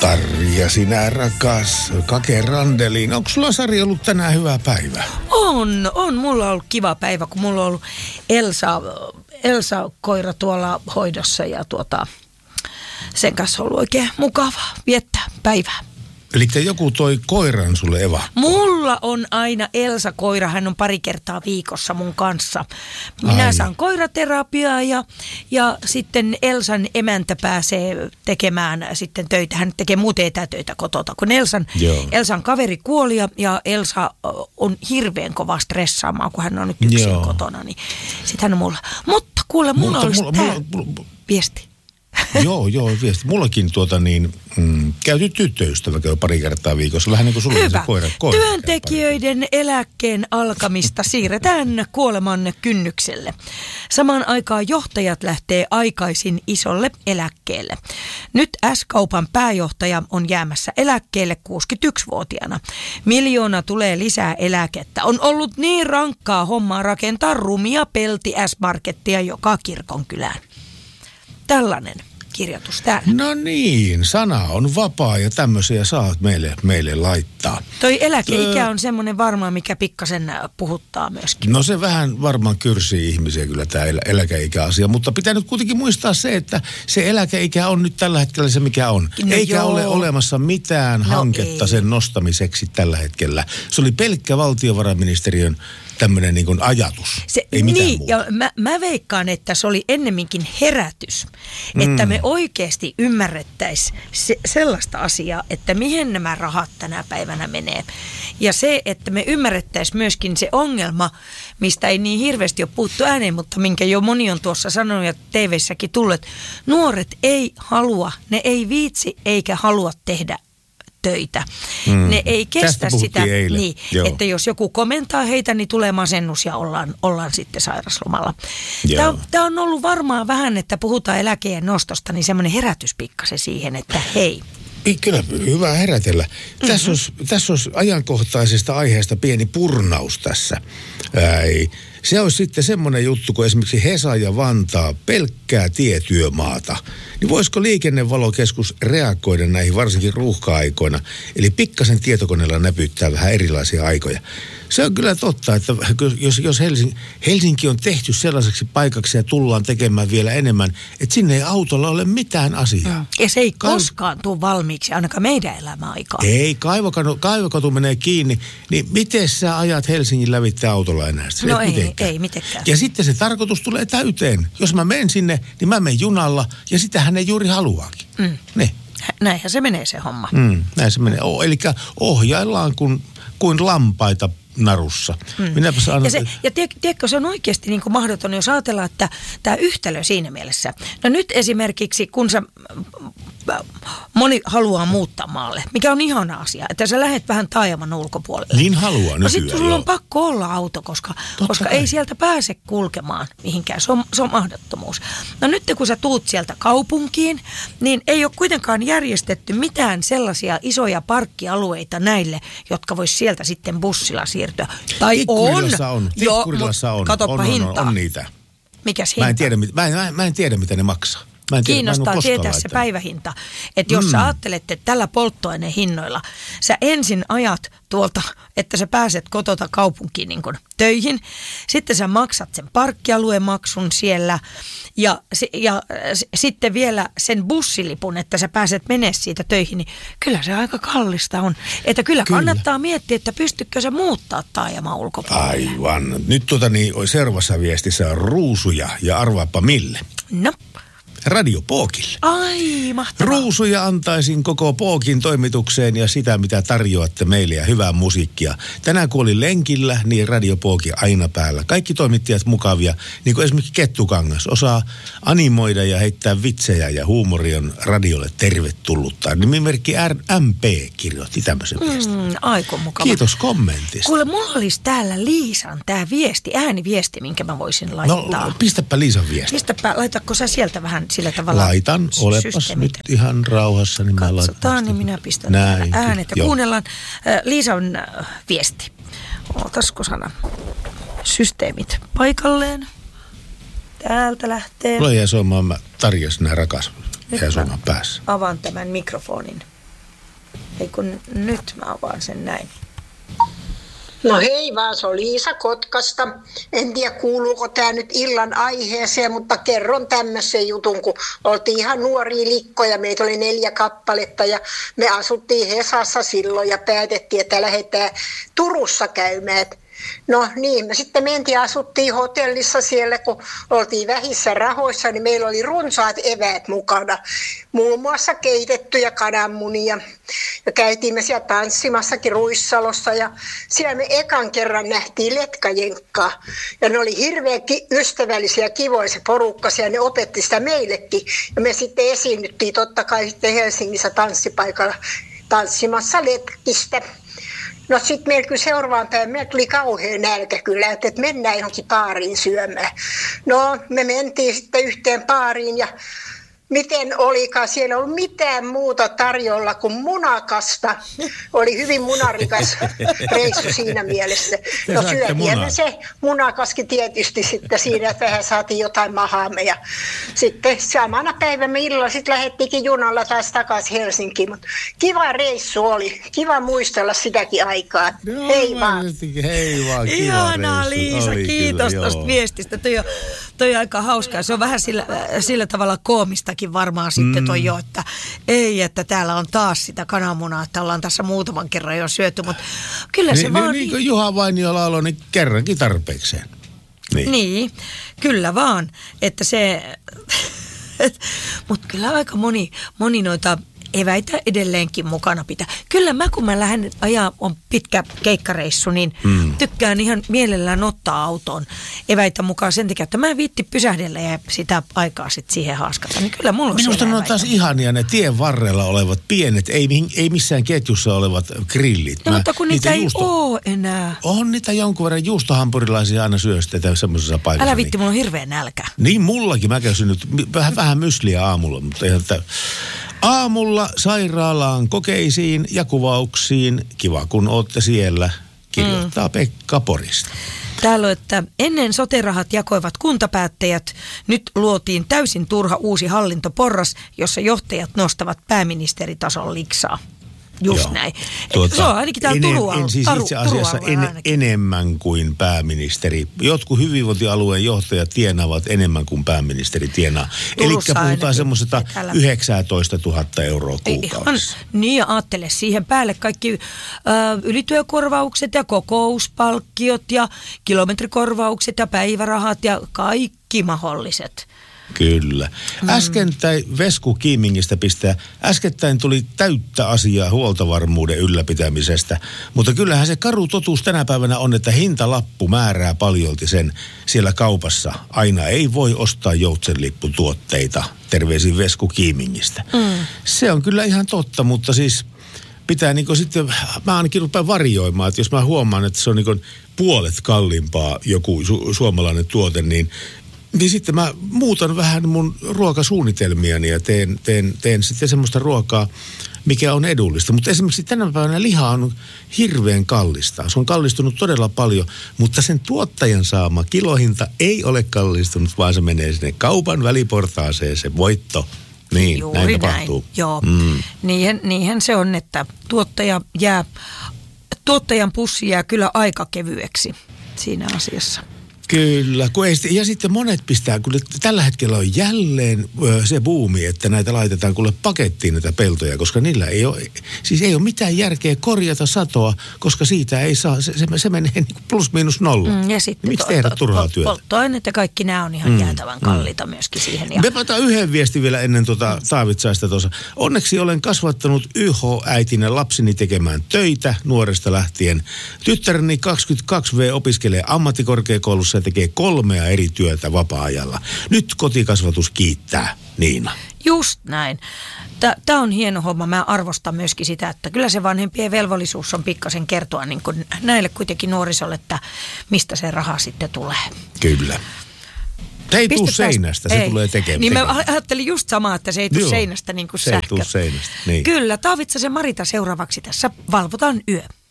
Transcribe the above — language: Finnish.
Tarja, sinä rakas Kake Randeliin. Onko sulla, Sari, ollut tänään hyvä päivä? On. Mulla on ollut kiva päivä, kun mulla on ollut Elsa koira tuolla hoidossa ja sen kanssa on ollut oikein mukava viettää päivää. Eli joku toi koiran sulle, Eva? Mulla on aina Elsa-koira, hän on 2 kertaa viikossa mun kanssa. Minä saan koiraterapiaa ja sitten Elsan emäntä pääsee tekemään sitten töitä. Hän tekee muuten etätöitä kotota, kun Elsan kaveri kuoli ja Elsa on hirveän kova stressaamaan, kun hän on nyt yksin kotona. Niin sitten hän on mulla. Mutta kuule, mulla olisi viesti. Joo, viesti. Mullakin käyty tyttöystävä käy 2 kertaa viikossa. Vähän niin kuin sulla se koira. Työntekijöiden eläkkeen alkamista siirretään kuoleman kynnykselle. Samaan aikaan johtajat lähtee aikaisin isolle eläkkeelle. Nyt S-kaupan pääjohtaja on jäämässä eläkkeelle 61-vuotiaana. 1 000 000 tulee lisää eläkettä. On ollut niin rankkaa hommaa rakentaa rumia pelti S-markettia joka kirkonkylään. Tällainen kirjoitus täällä. No niin, sana on vapaa ja tämmöisiä saat meille laittaa. Toi eläkeikä on semmoinen varmaan, mikä pikkasen puhuttaa myöskin. No se vähän varmaan kyrsii ihmisiä kyllä tämä eläkeikäasia, mutta pitää nyt kuitenkin muistaa se, että se eläkeikä on nyt tällä hetkellä se mikä on. No eikä ole olemassa mitään hanketta sen nostamiseksi tällä hetkellä. Se oli pelkkä valtiovarainministeriön tämmöinen niin kuin ajatus. Ei mitään muuta. Ja mä veikkaan, että se oli ennemminkin herätys, että me oikeasti ymmärrettäisiin sellaista asiaa, että mihin nämä rahat tänä päivänä menee. Ja se, että me ymmärrettäisiin myöskin se ongelma, mistä ei niin hirveästi ole puhuttu ääneen, mutta minkä jo moni on tuossa sanonut ja TV-säkin tullut, että nuoret ei halua, ne ei viitsi eikä halua tehdä töitä. Ne ei kestä sitä, niin, että jos joku komentaa heitä, niin tulee masennus ja ollaan sitten sairaslomalla. Tämä on ollut varmaan vähän, että puhutaan eläkeen nostosta, niin semmoinen herätys pikkasen siihen, että hei. Kyllä, hyvä herätellä. Tässä olisi ajankohtaisesta aiheesta pieni purnaus tässä. Se olisi sitten semmoinen juttu, kun esimerkiksi Hesa ja Vantaa pelkkää tietyömaata. Niin voisiko liikennevalokeskus reagoida näihin varsinkin ruuhka-aikoina? Eli pikkasen tietokoneella näpyttää vähän erilaisia aikoja. Se on kyllä totta, että jos Helsinki on tehty sellaiseksi paikaksi ja tullaan tekemään vielä enemmän, että sinne ei autolla ole mitään asiaa. Ja se ei koskaan tule valmiiksi, ainakaan meidän elämäaikaan. Ei, kaivokatu menee kiinni, niin miten sä ajat Helsingin lävitse autolla enää? No ei mitenkään. Ja sitten se tarkoitus tulee täyteen. Jos mä menen sinne, niin mä menen junalla ja sitähän ne juuri haluaakin. Näinhän se menee se homma. Näin se menee. Eli ohjaillaan kuin lampaita narussa. Tiedätkö, se on oikeasti niin kuin mahdoton, jos ajatellaan, että tämä yhtälö siinä mielessä. No nyt esimerkiksi, kun moni haluaa muuttaa maalle, mikä on ihana asia, että sä lähdet vähän taajaman ulkopuolelle. Niin haluaa nykyään. No sitten sulla on pakko olla auto, koska ei sieltä pääse kulkemaan mihinkään. Se on mahdottomuus. No nyt kun sä tuut sieltä kaupunkiin, niin ei ole kuitenkaan järjestetty mitään sellaisia isoja parkkialueita näille, jotka vois sieltä sitten bussilla siirtyä. Tai Tikkurilassa on. Katoppa hintaa. On niitä. Mikäs hinta? Mä en tiedä, mitä ne maksaa. Kiinnostaa tietää se päivähinta. Että jos sä ajattelet, että tällä polttoaineen hinnoilla sä ensin ajat tuolta, että sä pääset kotota kaupunkiin niin kun töihin. Sitten sä maksat sen parkkialuemaksun siellä ja sitten vielä sen bussilipun, että sä pääset mene siitä töihin. Niin kyllä se aika kallista on. Että kyllä kannattaa miettiä, että pystykö sä muuttaa taajaman ulkopuolelle. Aivan. Nyt seuraavassa viestissä on ruusuja ja arvaappa mille. No. Radio Pookille. Ai, mahtavaa. Ruusuja antaisin koko Pookin toimitukseen ja sitä, mitä tarjoatte meille ja hyvää musiikkia. Tänään kun oli lenkillä, niin Radio Pooki aina päällä. Kaikki toimittajat mukavia, niin kuin esimerkiksi Kettukangas. Osaa animoida ja heittää vitsejä ja huumori on radiolle tervetullutta. Nimimerkki MP kirjoitti tämmöisen viestin. Aiko mukava. Kiitos kommentista. Kuule, mulla olisi täällä Liisan tämä ääniviesti, minkä mä voisin laittaa. No, pistäpä Liisan viesti. Laitatko sä sieltä vähän sillä tavalla? Laitan, olepas nyt ihan rauhassa. Niin katsotaan, niin minä pistän täällä äänet ja kuunnellaan. Liisan viesti. Otasko sana? Systeemit paikalleen. Täältä lähtee. Mulla jää soimaan, Tarja, sinä rakas. Jää soimaan päässä. Avaan tämän mikrofonin. Ei kun nyt mä avaan sen näin. No hei vaan, se on Liisa Kotkasta. En tiedä kuuluuko tämä nyt illan aiheeseen, mutta kerron tämmöisen jutun, kun oltiin ihan nuoria likkoja. Meitä oli 4 kappaletta ja me asuttiin Hesassa silloin ja päätettiin, että lähdetään Turussa käymään. No niin, me sitten mentiin, asuttiin hotellissa siellä, kun oltiin vähissä rahoissa, niin meillä oli runsaat eväät mukana. Muun muassa keitettyjä kananmunia. Ja käytiin me siellä tanssimassakin Ruissalossa ja siellä me ekan kerran nähtiin letkajenkkaa. Ja ne oli hirveän ystävällisiä, kivoja se porukka ja ne opetti sitä meillekin. Ja me sitten esiinnyttiin totta kai sitten Helsingissä tanssipaikalla tanssimassa letkistä. No sitten meillä kyllä seuraavaan päivään, meillä tuli kauhean nälkä kyllä, että mennään johonkin baariin syömään. No me mentiin sitten yhteen baariin ja miten olikaan, siellä ei ollut mitään muuta tarjolla kuin munakasta. Oli hyvin munarikas reissu siinä mielessä. No syötiin se munakaskin tietysti sitten siinä, että vähän saatiin jotain mahaamme. Ja sitten samana päivänä illalla sitten lähdettiinkin junalla taas takaisin Helsinkiin. Mutta kiva reissu oli, kiva muistella sitäkin aikaa. No, hei vaan. Hei vaan, kiva Ihanaa reissu. Liisa, Oli kiitos kyllä, tuosta viestistä. Toi on aika hauskaa. Se on vähän sillä tavalla koomistakin varmaan sitten toi jo, että ei, että täällä on taas sitä kananmunaa, että ollaan tässä muutaman kerran jo syöty, mutta kyllä se vaan... Niin kuin Juha Vainio lauloi, niin kerrankin tarpeekseen. Niin, kyllä vaan, että se... mutta kyllä aika moni noita eväitä edelleenkin mukana pitää. Kyllä mä, kun mä lähden ajaa, on pitkä keikkareissu, niin tykkään ihan mielellään ottaa autoon eväitä mukaan sen takia, että mä en viitti pysähdellä ja sitä aikaa sitten siihen haaskata. Niin kyllä mulla on minusta ne on taas ihania ne tien varrella olevat pienet, ei missään ketjussa olevat grillit. No, mutta kun niitä ei ole enää. On niitä jonkun verran juustohampurilaisia aina syöstetään semmoisessa paikassa. Älä viitti, mulla on hirveä nälkä. Niin mullakin, mä käyn nyt vähän mysliä aamulla, mutta ihan aamulla sairaalaan kokeisiin ja kuvauksiin. Kiva, kun ootte siellä, kirjoittaa Pekka Porista. Täällä on, että ennen sote-rahat jakoivat kuntapäättäjät. Nyt luotiin täysin turha uusi hallintoporras, jossa johtajat nostavat pääministeritason liksaa. Just näin. Se on ainakin täällä Turualla. Siis itse asiassa enemmän kuin pääministeri. Jotkut hyvinvointialueen johtajat tienaavat enemmän kuin pääministeri tienaa. Eli puhutaan semmoisesta 19 000 euroa kuukaudessa. Niin ja ajattele siihen päälle kaikki ylityökorvaukset ja kokouspalkkiot ja kilometrikorvaukset ja päivärahat ja kaikki mahdolliset. Kyllä. Äskettäin Vesku Kiimingistä pistää, äskettäin tuli täyttä asiaa huoltovarmuuden ylläpitämisestä, mutta kyllähän se karu totuus tänä päivänä on, että hintalappu määrää paljolti sen siellä kaupassa. Aina ei voi ostaa joutsenlipputuotteita, terveisin Vesku Kiimingistä. Se on kyllä ihan totta, mutta siis pitää niin kuin sitten, mä ainakin rupean varjoimaan, että jos mä huomaan, että se on niin kuin puolet kalliimpaa joku suomalainen tuote, niin sitten mä muutan vähän mun ruokasuunnitelmiani ja teen sitten semmoista ruokaa, mikä on edullista. Mutta esimerkiksi tänä päivänä liha on hirveän kallista. Se on kallistunut todella paljon, mutta sen tuottajan saama kilohinta ei ole kallistunut, vaan se menee sinne kaupan väliportaaseen se voitto. Niin, juuri näin tapahtuu. Joo, niinhän se on, että tuottajan pussi jää kyllä aika kevyeksi siinä asiassa. Kyllä, ja sitten monet pistää, kun tällä hetkellä on jälleen se buumi, että näitä laitetaan kuule pakettiin näitä peltoja, koska niillä ei ole mitään järkeä korjata satoa, koska siitä ei saa, se menee niin plus miinus nolla. Ja sitten miksi tehdä turhaa työtä? Polttoaineet ja kaikki nämä on ihan jäätävän kalliita myöskin siihen. Ja... Me otan yhden viestin vielä ennen Taavitsaista tuossa. Onneksi olen kasvattanut YH-äitinä lapsini tekemään töitä nuoresta lähtien. Tyttäreni 22V opiskelee ammattikorkeakoulussa ja tekee 3 eri työtä vapaa-ajalla. Nyt kotikasvatus kiittää, Niina. Just näin. Tämä on hieno homma. Mä arvostan myöskin sitä, että kyllä se vanhempien velvollisuus on pikkasen kertoa niin kuin näille kuitenkin nuorisolle, että mistä se raha sitten tulee. Kyllä. Se ei tule seinästä, se tulee tekemään. Niin mä ajattelin just samaa, että se ei tule seinästä niin kuin sähkö. Se ei tule seinästä, niin. Kyllä, Taavitsasen Marita seuraavaksi tässä Valvotaan yö.